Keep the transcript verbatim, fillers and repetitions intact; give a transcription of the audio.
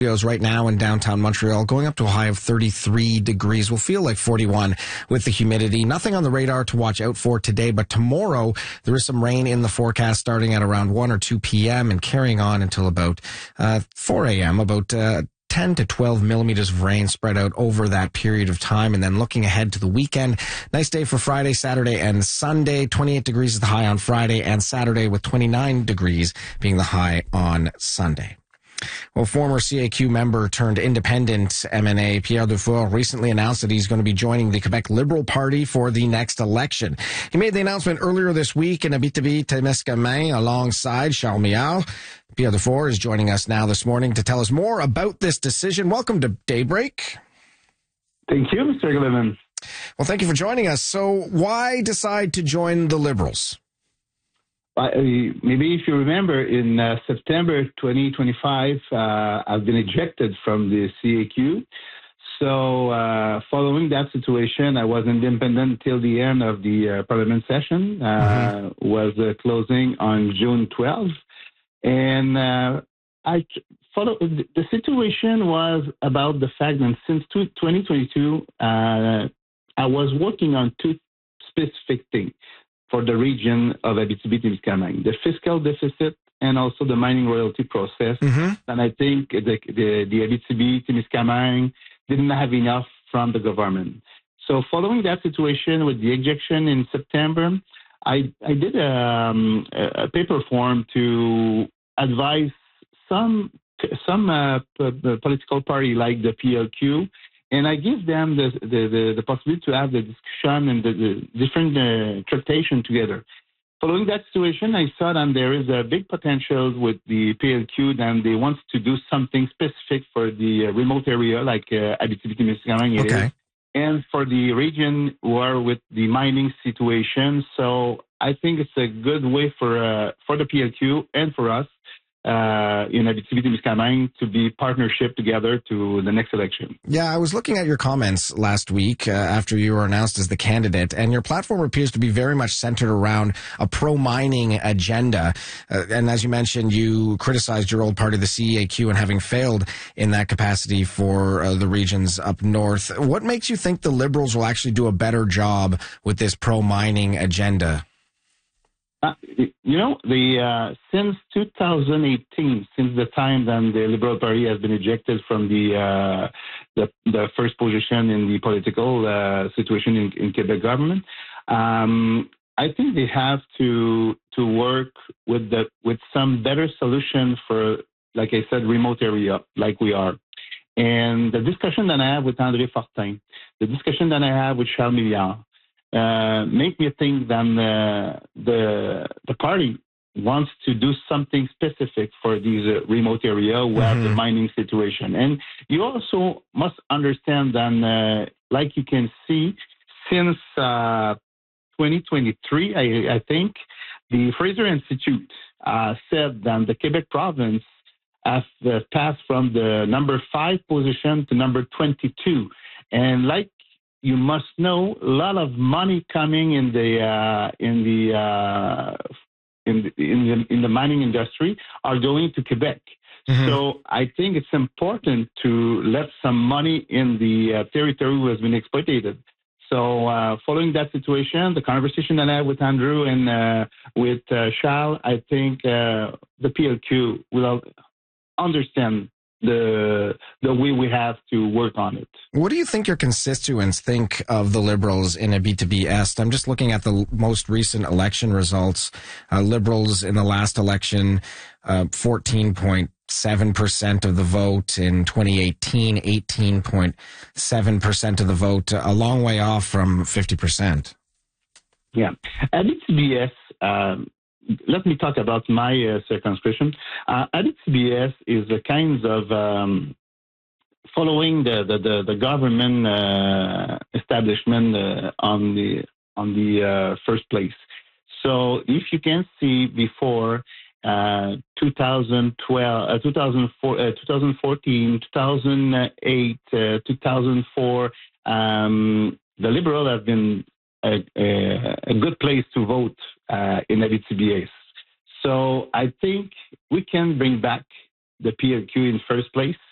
Studios right now in downtown Montreal, going up to a high of thirty-three degrees. Will feel like forty-one with the humidity. Nothing on the radar to watch out for today, but tomorrow there is some rain in the forecast starting at around one or two p.m. and carrying on until about uh, four a.m. About uh, ten to twelve millimeters of rain spread out over that period of time. And then looking ahead to the weekend, nice day for Friday, Saturday, and Sunday. twenty-eight degrees is the high on Friday and Saturday, with twenty-nine degrees being the high on Sunday. Well, former C A Q member turned independent M N A Pierre Dufour recently announced that he's going to be joining the Quebec Liberal Party for the next election. He made the announcement earlier this week in Abitibi-Témiscamingue alongside Charles Milliard. Pierre Dufour is joining us now this morning to tell us more about this decision. Welcome to Daybreak. Thank you, Mister Gliman. Well, thank you for joining us. So why decide to join the Liberals? Uh, maybe if you remember, in uh, September twenty twenty-five, uh, I've been ejected from the C A Q. So uh, following that situation, I was independent till the end of the uh, Parliament session, uh, mm-hmm. was uh, closing on June twelfth. And uh, I follow, the situation was about the fact that since twenty twenty-two, uh, I was working on two specific things for the region of Abitibi-Témiscamingue, the fiscal deficit and also the mining royalty process. Mm-hmm. And I think the, the, the Abitibi-Témiscamingue didn't have enough from the government. So following that situation with the ejection in September, I, I did a, um, a paper form to advise some some uh, p- political party like the P L Q, and I give them the the, the, the possibility to have the discussion and the, the different uh, tractation together. Following that situation, I saw that there is a big potential with the P L Q, and they want to do something specific for the uh, remote area like uh, Abitibi-Témiscamingue okay. is, and for the region who are with the mining situation. So I think it's a good way for uh, for the P L Q and for us uh, in Abitibi-Témiscamingue to be partnership together to the next election. Yeah, I was looking at your comments last week uh, after you were announced as the candidate, and your platform appears to be very much centered around a pro-mining agenda. Uh, and as you mentioned, you criticized your old party, the C A Q, and having failed in that capacity for uh, the regions up north. What makes you think the Liberals will actually do a better job with this pro-mining agenda? Uh, you know, the uh, since two thousand eighteen, since the time that the Liberal Party has been ejected from the uh, the, the first position in the political uh, situation in, in Quebec government, um, I think they have to to work with the with some better solution for, like I said, remote area like we are. And the discussion that I have with André Fortin, the discussion that I have with Charles Milliard, Uh, make me think that uh, the the party wants to do something specific for these uh, remote area where mm-hmm. the mining situation. And you also must understand that, uh, like you can see, since uh, twenty twenty-three, I, I think, the Fraser Institute uh, said that the Quebec province has uh, passed from the number five position to number twenty-two. And like you must know, a lot of money coming in the uh, in the uh, in the, in the in the mining industry are going to Quebec. Mm-hmm. So I think it's important to let some money in the uh, territory who has been exploited. So uh, following that situation, the conversation that I had with Andrew and uh, with uh, Charles, I think uh, the P L Q will understand the the way we have to work on it. What do you think your constituents think of the Liberals in Abitibi-Est? I'm just looking at the most recent election results. Uh, Liberals in the last election, uh, fourteen point seven percent of the vote. In twenty eighteen, eighteen point seven percent of the vote, a long way off from fifty percent. Yeah. Abitibi-Est, um, let me talk about my uh, circumscription. Uh, Abitibi-Est is a kind of um, following the the, the, the government uh, establishment uh, on the on the uh, first place. So if you can see before uh, two thousand twelve, uh, two thousand four, uh, twenty fourteen, two thousand eight, uh, two thousand four, um, the Liberal have been a, a, a good place to vote uh, in Abitibi-Est. So I think we can bring back the P L Q in first place